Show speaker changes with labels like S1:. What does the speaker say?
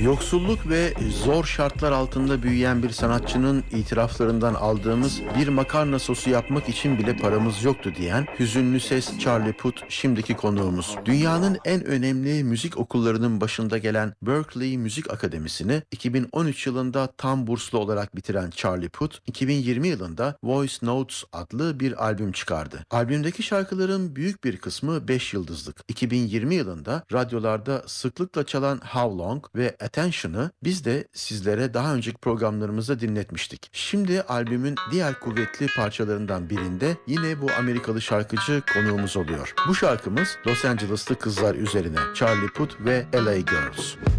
S1: Yoksulluk ve zor şartlar altında büyüyen bir sanatçının itiraflarından aldığımız "bir makarna sosu yapmak için bile paramız yoktu" diyen hüzünlü ses Charlie Puth şimdiki konuğumuz. Dünyanın en önemli müzik okullarının başında gelen Berklee Müzik Akademisi'ni 2013 yılında tam burslu olarak bitiren Charlie Puth, 2020 yılında Voice Notes adlı bir albüm çıkardı. Albümdeki şarkıların büyük bir kısmı 5 yıldızlık. 2020 yılında radyolarda sıklıkla çalan How Long ve Attention'ı biz de sizlere daha önceki programlarımızda dinletmiştik. Şimdi albümün diğer kuvvetli parçalarından birinde yine bu Amerikalı şarkıcı konuğumuz oluyor. Bu şarkımız Los Angeles'lı kızlar üzerine, Charlie Puth ve LA Girls.